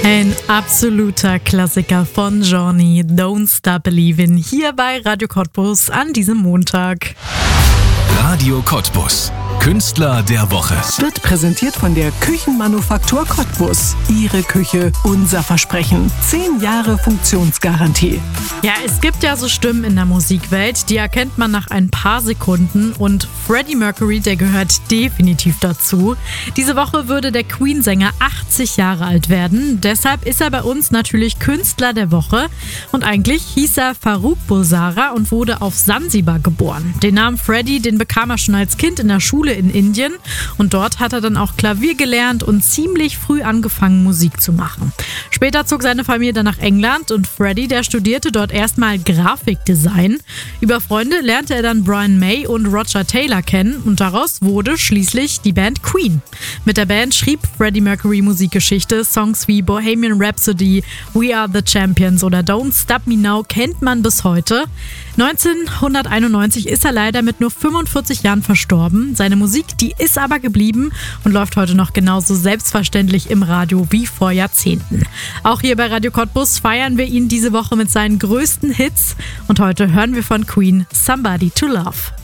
Ein absoluter Klassiker von Johnny, Don't Stop Believin', hier bei Radio Cottbus an diesem Montag. Radio Cottbus, Künstler der Woche. Wird präsentiert von der Küchenmanufaktur Cottbus. Ihre Küche, unser Versprechen. 10 Jahre Funktionsgarantie. Ja, es gibt ja so Stimmen in der Musikwelt, die erkennt man nach ein paar Sekunden und Freddie Mercury, der gehört definitiv dazu. Diese Woche würde der Queen-Sänger 80 Jahre alt werden, deshalb ist er bei uns natürlich Künstler der Woche und eigentlich hieß er Farrokh Bulsara und wurde auf Sansibar geboren. Den Namen Freddie, den bekam er schon als Kind in der Schule in Indien und dort hat er dann auch Klavier gelernt und ziemlich früh angefangen, Musik zu machen. Später zog seine Familie dann nach England und Freddie, der studierte dort erstmal Grafikdesign. Über Freunde lernte er dann Brian May und Roger Taylor kennen und daraus wurde schließlich die Band Queen. Mit der Band schrieb Freddie Mercury Musikgeschichte. Songs wie Bohemian Rhapsody, We Are the Champions oder Don't Stop Me Now kennt man bis heute. 1991 ist er leider mit nur 45 Jahren verstorben. Seine Musik, die ist aber geblieben und läuft heute noch genauso selbstverständlich im Radio wie vor Jahrzehnten. Auch hier bei Radio Cottbus feiern wir ihn diese Woche mit seinen größten Hits und heute hören wir von Queen Somebody to Love.